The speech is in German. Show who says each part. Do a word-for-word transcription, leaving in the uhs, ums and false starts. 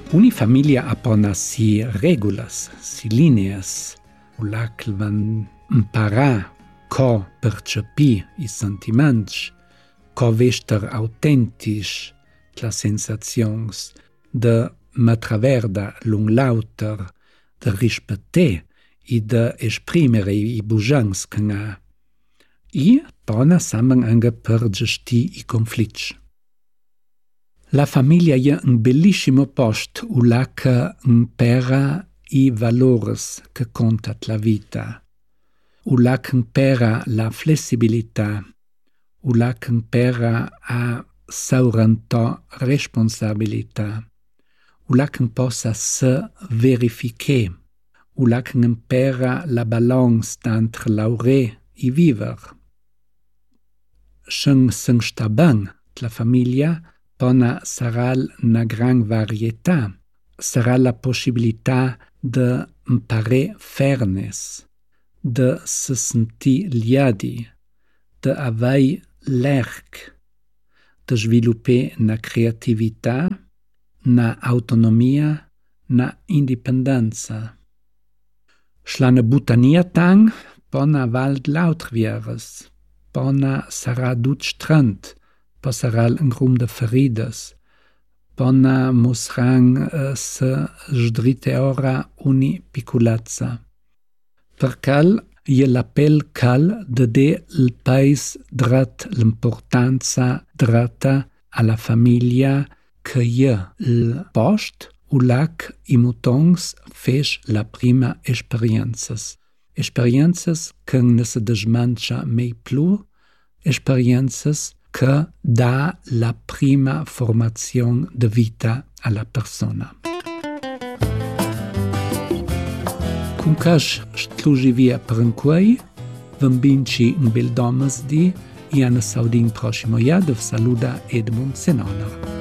Speaker 1: Uni famiglia apona si regulas, si lineas, ulac van imparar co percepi i sentiments, co vester autentisch la sensazions de matraverda lung lauter, de rispeter i de esprimere i bugens can ha. I pona samen anche per gesti i conflitts. La famiglia è un bellissimo posto ulac impera i valores che contat la vita. Ulac impera la flessibilità, ulac impera a saurantò responsabilità, ulac possa se verificher, ulac impera la balance entre laure i viver. Schön sen sta ben la famiglia, pona sarà una gran varietà, sarà la possibilità de impare fairness, de se senti liadi, de avei l'erc, de svilupper na creatività, na autonomia, na indipendenza. Schlane butania tang, pona vald laut vieres, pona sarà dut strand, passarà un grum de ferides, pona musrang uh, se sdrite ora uni piculazza. Percal je l'appel cal de de il pais drat l'importanza drata alla famiglia che je il post ulac i mutons fes la prima esperienzas. Esperienzas che ne se desmancha mei plu, esperienzas che dà la prima formazione de vita alla persona. Cum cash stlugi via per un quei, vambinci un bel domas di, e a saudin prossimo iad saluda Edmund Senonor.